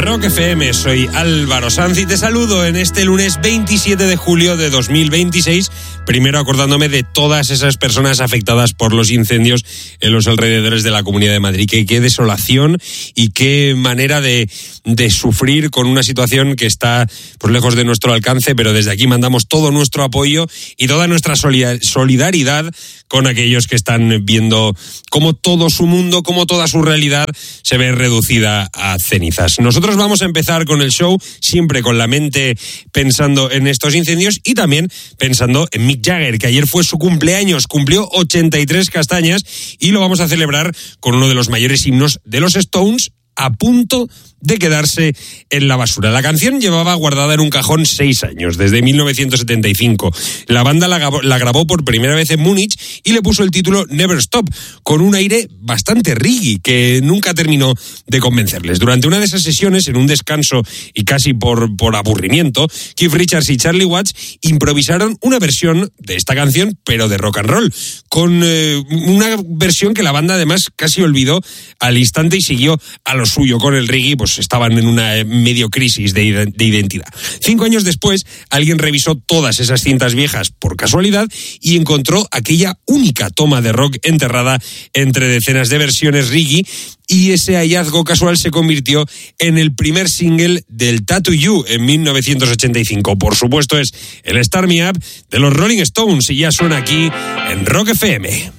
Rock FM, soy Álvaro Sanz y te saludo en este lunes 27 de julio de 2026, primero acordándome de todas esas personas afectadas por los incendios en los alrededores de la Comunidad de Madrid. Qué desolación y qué manera de sufrir con una situación que está pues lejos de nuestro alcance, pero desde aquí mandamos todo nuestro apoyo y toda nuestra solidaridad con aquellos que están viendo cómo todo su mundo, cómo toda su realidad se ve reducida a cenizas. Nosotros vamos a empezar con el show siempre con la mente pensando en estos incendios y también pensando en Mick Jagger, que ayer fue su cumpleaños, cumplió 83 castañas y lo vamos a celebrar con uno de los mayores himnos de los Stones, a punto de quedarse en la basura. La canción llevaba guardada en un cajón 6 años, desde 1975. La banda la grabó por primera vez en Múnich y le puso el título Never Stop, con un aire bastante reggae que nunca terminó de convencerles. Durante una de esas sesiones, en un descanso y casi por aburrimiento, Keith Richards y Charlie Watts improvisaron una versión de esta canción, pero de rock and roll, con una versión que la banda además casi olvidó al instante y siguió a lo suyo con el reggae, pues estaban en una medio crisis de identidad. 5 años después, alguien revisó todas esas cintas viejas por casualidad y encontró aquella única toma de rock enterrada entre decenas de versiones reggae, y ese hallazgo casual se convirtió en el primer single del Tattoo You en 1985. Por supuesto, es el Start Me Up de los Rolling Stones y ya suena aquí en Rock FM.